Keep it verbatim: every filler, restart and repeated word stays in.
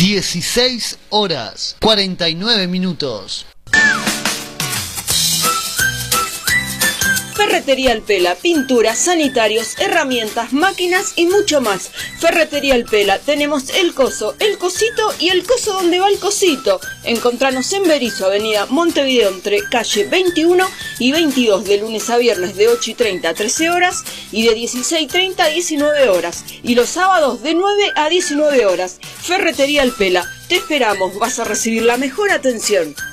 dieciséis horas cuarenta y nueve minutos. Ferretería El Pela, pinturas, sanitarios, herramientas, máquinas y mucho más. Ferretería El Pela, tenemos el coso, el cosito y el coso donde va el cosito. Encontranos en Berisso, avenida Montevideo, entre calle veintiuno y veintidós, de lunes a viernes de ocho y treinta a trece horas y de dieciséis y treinta a diecinueve horas. Y los sábados de nueve a diecinueve horas. Ferretería El Pela, te esperamos, vas a recibir la mejor atención.